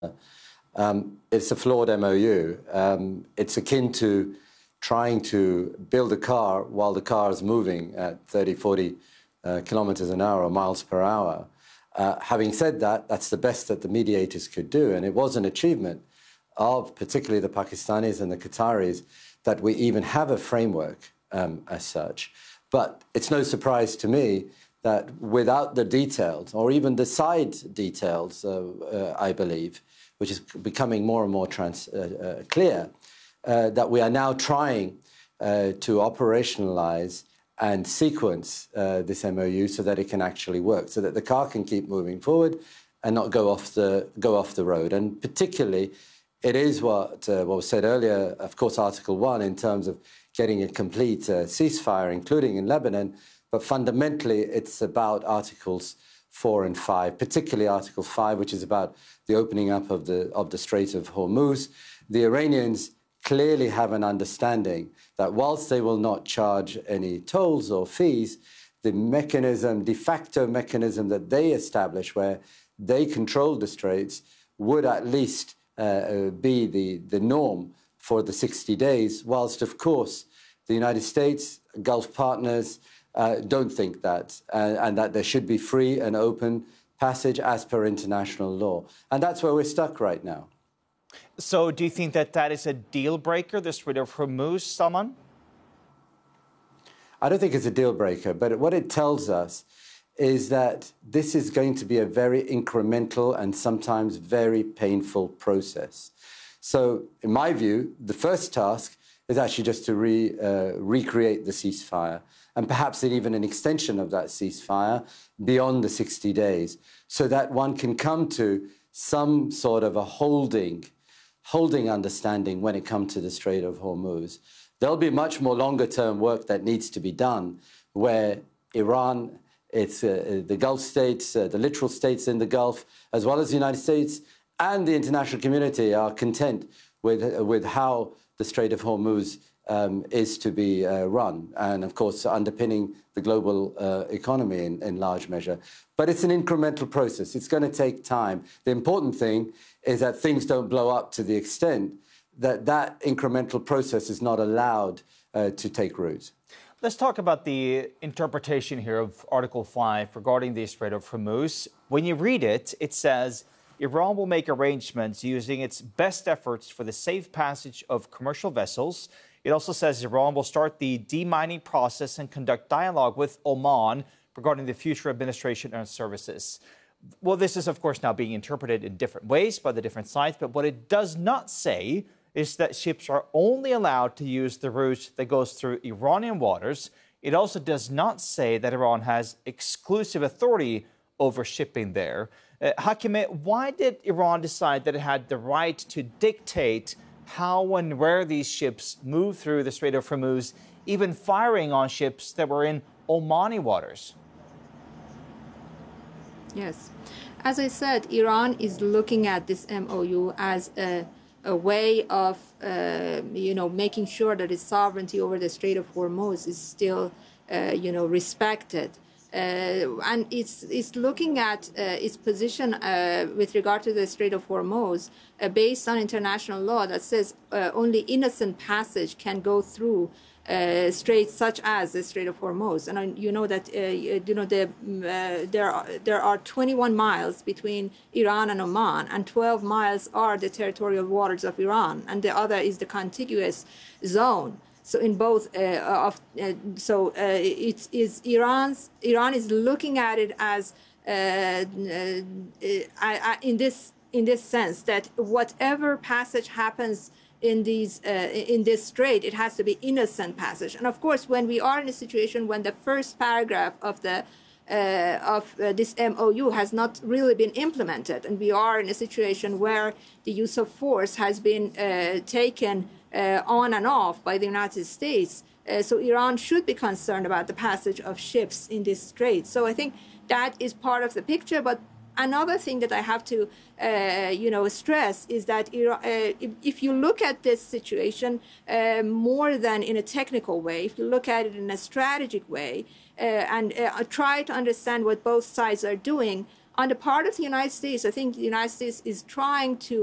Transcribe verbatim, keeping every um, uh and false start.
Um, it's a flawed M O U. Um, it's akin to trying to build a car while the car is moving at thirty, forty uh, kilometers an hour or miles per hour. Uh, having said that, that's the best that the mediators could do, and it was an achievement of particularly the Pakistanis and the Qataris that we even have a framework um, as such. But it's no surprise to me that without the details, or even the side details, uh, uh, I believe, which is becoming more and more trans, uh, uh, clear, uh, that we are now trying uh, to operationalize and sequence uh, this M O U so that it can actually work, so that the car can keep moving forward and not go off the, go off the road. And particularly, it is what, uh, what was said earlier, of course, Article one, in terms of getting a complete uh, ceasefire, including in Lebanon, but fundamentally it's about Articles four and five, particularly Article five, which is about the opening up of the, of the Strait of Hormuz. The Iranians clearly have an understanding that whilst they will not charge any tolls or fees, the mechanism, de facto mechanism that they establish where they control the straits would at least uh, be the, the norm for the sixty days, whilst, of course, the United States, Gulf partners, uh, don't think that, uh, and that there should be free and open passage as per international law. And that's where we're stuck right now. So do you think that that is a deal breaker, the Strait of Hormuz, Salman? I don't think it's a deal breaker, but what it tells us is that this is going to be a very incremental and sometimes very painful process. So, in my view, the first task is actually just to re, uh, recreate the ceasefire, and perhaps even an extension of that ceasefire beyond the sixty days, so that one can come to some sort of a holding, holding understanding when it comes to the Strait of Hormuz. There'll be much more longer-term work that needs to be done, where Iran, it's uh, the Gulf states, uh, the littoral states in the Gulf, as well as the United States, and the international community are content with, uh, with how the Strait of Hormuz um, is to be uh, run, and of course underpinning the global uh, economy in, in large measure. But it's an incremental process. It's going to take time. The important thing is that things don't blow up to the extent that that incremental process is not allowed uh, to take root. Let's talk about the interpretation here of Article five regarding the Strait of Hormuz. When you read it, it says, Iran will make arrangements using its best efforts for the safe passage of commercial vessels. It also says Iran will start the demining process and conduct dialogue with Oman regarding the future administration and services. Well, this is, of course, now being interpreted in different ways by the different sides, but what it does not say is that ships are only allowed to use the route that goes through Iranian waters. It also does not say that Iran has exclusive authority over shipping there. Uh, Hakimeh, why did Iran decide that it had the right to dictate how and where these ships move through the Strait of Hormuz, even firing on ships that were in Omani waters? Yes. As I said, Iran is looking at this M O U as a, a way of, uh, you know, making sure that its sovereignty over the Strait of Hormuz is still, uh, you know, respected. Uh, and it's, it's looking at uh, its position uh, with regard to the Strait of Hormuz uh, based on international law that says uh, only innocent passage can go through uh, straits such as the Strait of Hormuz. And uh, you know that uh, you know the, uh, there are, there are twenty-one miles between Iran and Oman, and twelve miles are the territorial waters of Iran, and the other is the contiguous zone. So in both, uh, of, uh, so uh, it is Iran's. Iran is looking at it as uh, uh, I, I, in this in this sense that whatever passage happens in these uh, in this strait, it has to be innocent passage. And of course, when we are in a situation when the first paragraph of the Uh, of uh, this M O U has not really been implemented, and we are in a situation where the use of force has been uh, taken uh, on and off by the United States. Uh, so Iran should be concerned about the passage of ships in this strait. So I think that is part of the picture. But another thing that I have to, uh, you know, stress is that Iran, uh, if, if you look at this situation uh, more than in a technical way, if you look at it in a strategic way, uh, and uh, try to understand what both sides are doing, On the part of the United States, I think the United States is trying to